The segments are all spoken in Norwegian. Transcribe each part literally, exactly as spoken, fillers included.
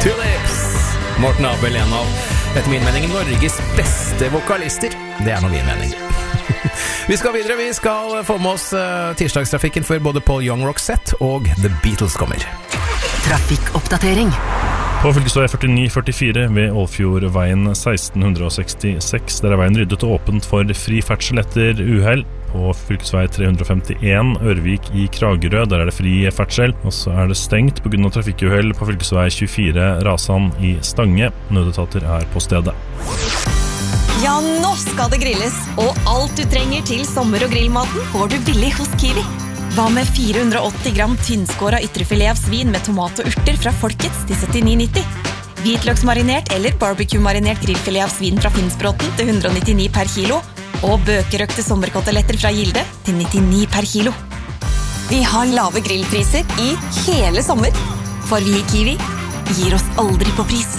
Tulips. Morten Abel, en av, etter min mening, Norges beste vokalister. Det er noe min mening. Vi skal videre, vi skal få med oss uh, tirsdagstrafikken før både Paul Young Roxette og The Beatles kommer. Trafikkoppdatering. På fylkesvei førtini førtifire ved Ålfjordveien seksten sekstiseks, der er veien ryddet og åpent for fri ferdsel etter uhell. På fylkesvei tre femtien Ørvik i Kragerø, der er det fri ferdsel, og så er det stengt på grunn av trafikkuhell på fylkesvei tjuefire Rasan i Stange. Nødetater er på stedet. Ja, nå skal det grilles, og alt du trenger til sommer- og grillmaten får du billig hos Kiwi. Hva med fire hundre og åtti gram tynnskåret ytrefilet av svin med tomat og urter fra Folkets til syttini nitti? Hvitløksmarinert eller barbecue-marinert grillfilet av svin fra Finnsbråten til hundre og nittini per kilo, og bøkerøkte sommerkoteletter fra Gilde til nittini per kilo. Vi har lave grillpriser i hele sommer, for vi i Kiwi gir oss aldri på pris.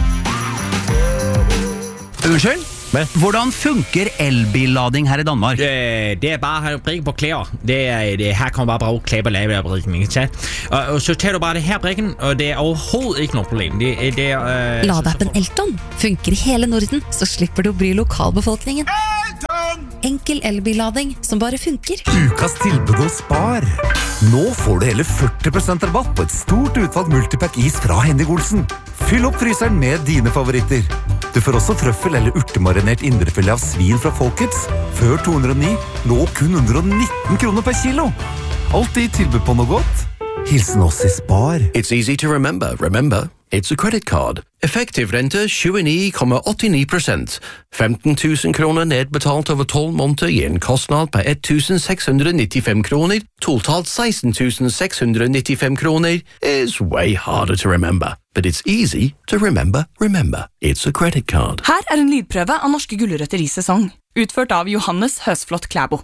Unnskyld? Hvordan funker elbillading her i Danmark? Det, det er bare å prikke på klær. Det er, det, her kan man bare bruke klær på lavebrikken. Og, og så tar du bare det her brikken, og det er overhovedet ikke noe problem. Det, det er, uh, Ladeappen Elton funker i hele Norden, så slipper du å bry lokalbefolkningen. Enkel elbillading som bare funker. Ukas tilbud hos Spar. Nå får du hele førti prosent rabatt på et stort utvalg multipack is fra Henning Olsen. Fyll opp fryseren med dine favoritter. Du får også trøffel eller urtemarinert indrefilet av svin fra Folkets. Før to hundre og ni, nå kun hundre og nitten kroner per kilo. Alltid tilbud på noe godt. Hilsen oss i Spar. It's easy to remember. Remember, it's a credit card. Effektiv rente tjueni komma åttini prosent. femten tusen kroner nedbetalt over tolv måneder gir en kostnad på ett tusen seks hundre nittifem kroner. Totalt seksten tusen seks hundre nittifem kroner is way harder to remember. But it's easy to remember, remember. It's a credit card. Her er en lydprøve av norske gulrøtter i sesong. Utført av Johannes Høsflott Klæbo.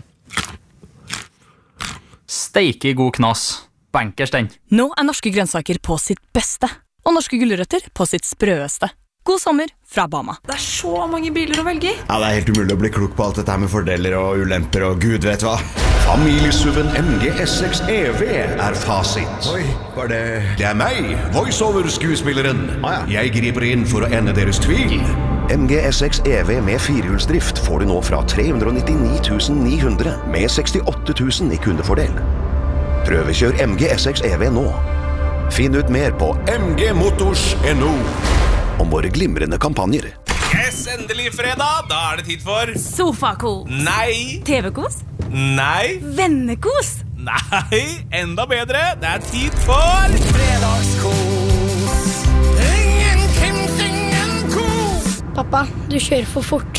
Steike god knas. Bankers den. Nå er norske grønnsaker på sitt beste. Og norske gulrøtter på sitt sprøeste. God sommer fra Bama. Det er så mange biler å velge i. Ja, det er helt umulig å bli klok på alt dette her med fordeler og ulemper og gud vet hva. Familiesuven M G S X E V er fasit. Oi, var det... Det er meg, voiceover-skuespilleren. Ah, ja. Jeg griper inn for å ende deres tvil. M G S X E V med firehjulsdrift får du nå fra tre hundre og nittini tusen ni hundre med sekstiåtte tusen i kundefordel. Prøvekjør M G S X E V nå. Finn ut mer på m g motors punktum n o om våre glimrende kampanjer. Yes, endelig fredag. Da er det tid for Sofakos. Nei. T V-kos. Nei. Vennekos. Nei, enda bedre. Det er tid for fredagskos. Ingen kims, ingen kos. Pappa, du kjører for fort.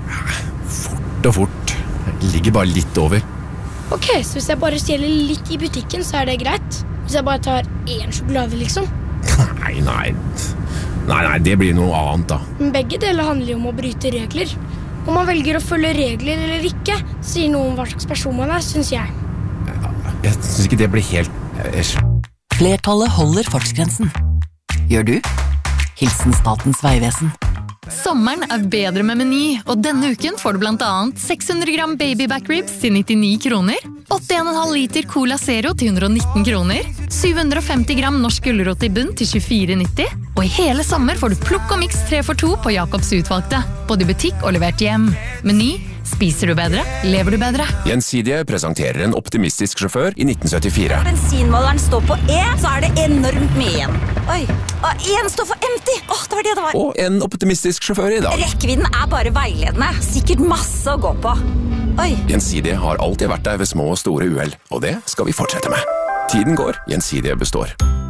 Fort og fort. Jeg ligger bare litt over. Ok, så hvis jeg bare stjeler litt i butikken, så er det greit. Hvis jeg bare tar en sjokolade, liksom. Nei, nei. Nei, nei, det blir noe annet da. Men begge deler handler jo om å bryte regler. Om man velger å følge regler eller ikke, sier noe om hva slags person man er, synes jeg. Jeg synes ikke det blir helt... Flertallet holder fartsgrensen. Gjør du? Hilsen Statens Vegvesen. Sommeren er bedre med Meny, og denne uken får du blant annet seks hundre gram baby back ribs til nittini kroner, åtte komma fem liter Cola Zero til hundre og nitten kroner, syv hundre og femti gram norsk gulrot i bunn til tjuefire nitti, og i hele sommer får du plukk og mix tre for to på Jakobs utvalgte, både i butikk og levert hjem. Meny, spiser du bedre, lever du bedre. Gjensidige presenterer en optimistisk sjåfør i nitten syttifire. Bensinmåleren står på E, så er det enormt mye igjen. Oi, og en står for empty. Åh, det var det det var. Og en optimistisk sjåfør i dag. Rekkevidden er bare veiledende. Sikkert masse å gå på. Oi. Gjensidige har alltid vært der ved små og store uhell, og det skal vi fortsette med. Tiden går, Gjensidige består.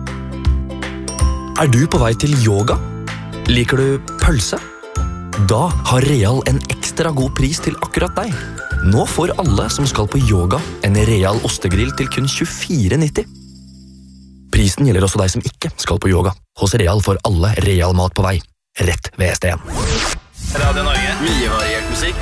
Er du på vei til yoga? Liker du pølse? Da har Real en ekstra god pris til akkurat deg. Nå får alle som skal på yoga en Real ostegrill til kun tjuefire nitti. Prisen gjelder også deg som ikke skal på yoga. Hos Real får alle Real mat på vei. Rett ved S D en. Radio Norge. Mye variert musikk